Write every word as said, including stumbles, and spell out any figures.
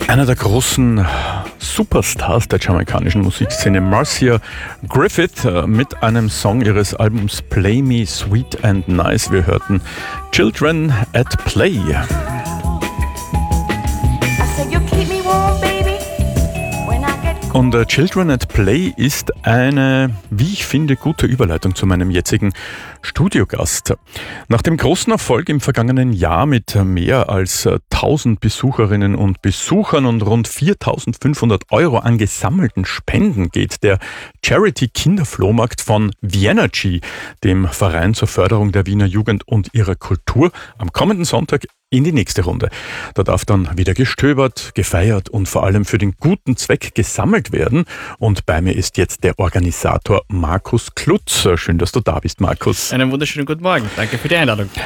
Einer der großen Superstars der jamaikanischen Musikszene, Marcia Griffith, mit einem Song ihres Albums Play Me Sweet and Nice. Wir hörten Children at Play. Und uh, Children at Play ist eine, wie ich finde, gute Überleitung zu meinem jetzigen Studiogast. Nach dem großen Erfolg im vergangenen Jahr mit mehr als tausend Besucherinnen und Besuchern und rund viertausendfünfhundert Euro an gesammelten Spenden geht der Charity-Kinderflohmarkt von Vienergy, dem Verein zur Förderung der Wiener Jugend und ihrer Kultur, am kommenden Sonntag in die nächste Runde. Da darf dann wieder gestöbert, gefeiert und vor allem für den guten Zweck gesammelt werden. Und bei mir ist jetzt der Organisator Markus Klutz. Schön, dass du da bist, Markus. Einen wunderschönen guten Morgen. Danke für die Einladung.